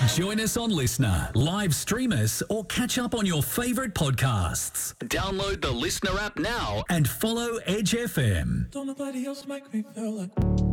Join us on Listener, live stream us, or catch up on your favourite podcasts. Download the Listener app now and follow Edge FM. Don't nobody else make me feel like